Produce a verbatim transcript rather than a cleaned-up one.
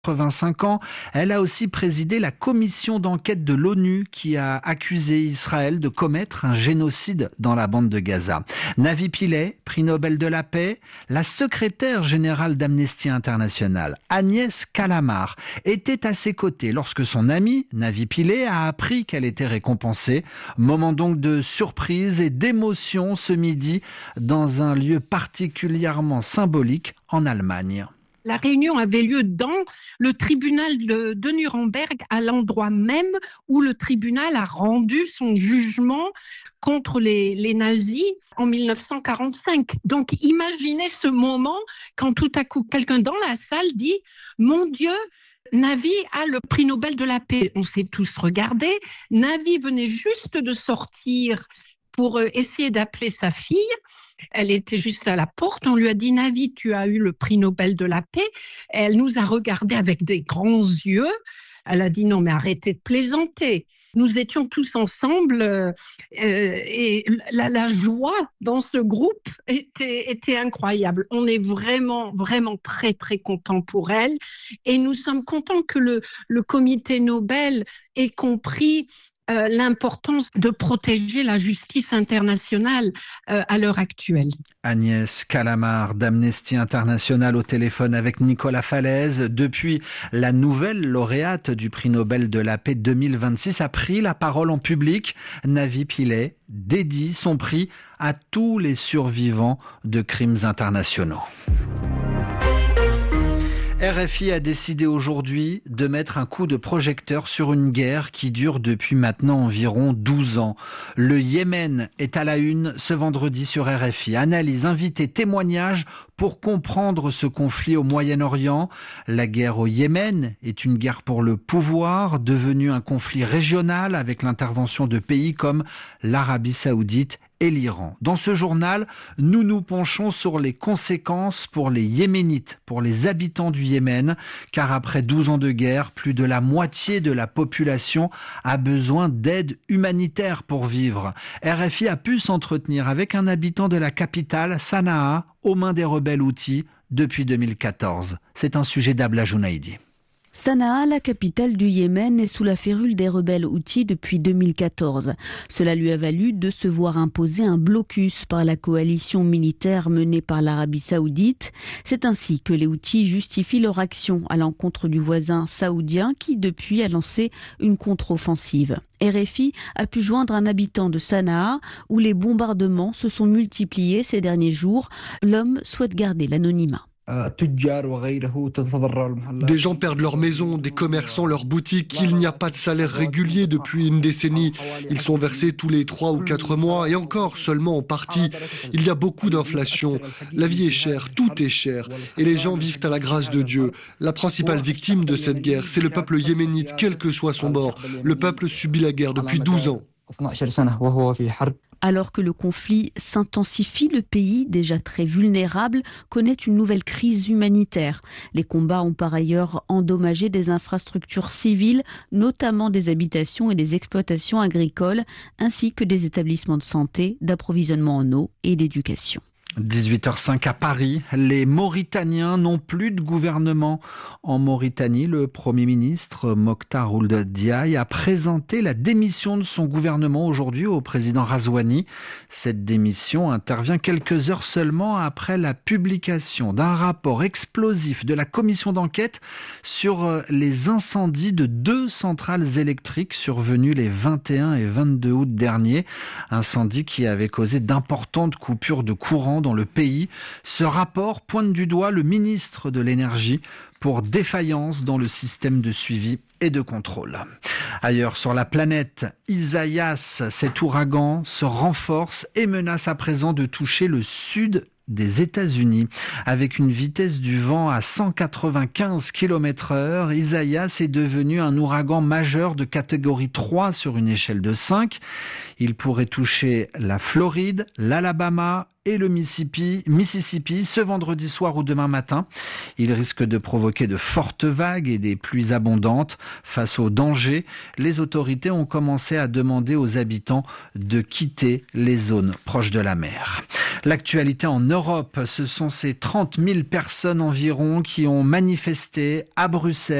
quatre-vingt-cinq ans. Elle a aussi présidé la commission d'enquête de l'ONU qui a accusé Israël de commettre un génocide dans la bande de Gaza. Navi Pillay, prix Nobel de la paix, la secrétaire générale d'Amnesty International, Agnès Callamard, était à ses côtés lorsque son amie, Navi Pillay, a appris qu'elle était récompensée. Moment donc de surprise et d'émotion ce midi dans un lieu particulièrement symbolique en Allemagne. La réunion avait lieu dans le tribunal de, de Nuremberg, à l'endroit même où le tribunal a rendu son jugement contre les, les nazis en mille neuf cent quarante-cinq. Donc imaginez ce moment quand tout à coup quelqu'un dans la salle dit « Mon Dieu !» Navi a le prix Nobel de la paix. On s'est tous regardés. Navi venait juste de sortir pour essayer d'appeler sa fille. Elle était juste à la porte. On lui a dit « Navi, tu as eu le prix Nobel de la paix ». Elle nous a regardés avec des grands yeux. Elle a dit « Non, mais arrêtez de plaisanter ». Nous étions tous ensemble euh, et la, la joie dans ce groupe était, était incroyable. On est vraiment, vraiment très, très contents pour elle. Et nous sommes contents que le, le comité Nobel ait compris Euh, l'importance de protéger la justice internationale euh, à l'heure actuelle. Agnès Callamard d'Amnesty International au téléphone avec Nicolas Falaise. Depuis, la nouvelle lauréate du prix Nobel de la paix deux mille vingt-six a pris la parole en public. Navi Pillay dédie son prix à tous les survivants de crimes internationaux. R F I a décidé aujourd'hui de mettre un coup de projecteur sur une guerre qui dure depuis maintenant environ douze ans. Le Yémen est à la une ce vendredi sur R F I. Analyse, invité, témoignage pour comprendre ce conflit au Moyen-Orient. La guerre au Yémen est une guerre pour le pouvoir, devenue un conflit régional avec l'intervention de pays comme l'Arabie Saoudite et l'Iran. Dans ce journal, nous nous penchons sur les conséquences pour les Yéménites, pour les habitants du Yémen, car après douze ans de guerre, plus de la moitié de la population a besoin d'aide humanitaire pour vivre. R F I a pu s'entretenir avec un habitant de la capitale, Sanaa, aux mains des rebelles houthis depuis deux mille quatorze. C'est un sujet d'Abla Jounaïdi. Sanaa, la capitale du Yémen, est sous la férule des rebelles houthis depuis deux mille quatorze. Cela lui a valu de se voir imposer un blocus par la coalition militaire menée par l'Arabie Saoudite. C'est ainsi que les houthis justifient leur action à l'encontre du voisin saoudien qui, depuis, a lancé une contre-offensive. R F I a pu joindre un habitant de Sanaa où les bombardements se sont multipliés ces derniers jours. L'homme souhaite garder l'anonymat. Des gens perdent leur maison, des commerçants leurs boutiques. Il n'y a pas de salaire régulier depuis une décennie. Ils sont versés tous les trois ou quatre mois et encore seulement en partie. Il y a beaucoup d'inflation. La vie est chère, tout est cher. Et les gens vivent à la grâce de Dieu. La principale victime de cette guerre, c'est le peuple yéménite, quel que soit son bord. Le peuple subit la guerre depuis douze ans. Alors que le conflit s'intensifie, le pays, déjà très vulnérable, connaît une nouvelle crise humanitaire. Les combats ont par ailleurs endommagé des infrastructures civiles, notamment des habitations et des exploitations agricoles, ainsi que des établissements de santé, d'approvisionnement en eau et d'éducation. dix-huit heures cinq à Paris, les Mauritaniens n'ont plus de gouvernement. En Mauritanie, le Premier ministre Mokhtar Ould Diaye a présenté la démission de son gouvernement aujourd'hui au président Razouani. Cette démission intervient quelques heures seulement après la publication d'un rapport explosif de la commission d'enquête sur les incendies de deux centrales électriques survenus les vingt et un et vingt-deux août dernier. Incendies qui avaient causé d'importantes coupures de courant dans le pays. Ce rapport pointe du doigt le ministre de l'Énergie pour défaillance dans le système de suivi et de contrôle. Ailleurs sur la planète, Isaias, cet ouragan, se renforce et menace à présent de toucher le sud des États-Unis. Avec une vitesse du vent à cent quatre-vingt-quinze kilomètres heure, Isaias est devenu un ouragan majeur de catégorie trois sur une échelle de cinq. Il pourrait toucher la Floride, l'Alabama et le Mississippi, Mississippi ce vendredi soir ou demain matin. Il risque de provoquer de fortes vagues et des pluies abondantes. Face au danger, les autorités ont commencé à demander aux habitants de quitter les zones proches de la mer. L'actualité en Europe, ce sont ces trente mille personnes environ qui ont manifesté à Bruxelles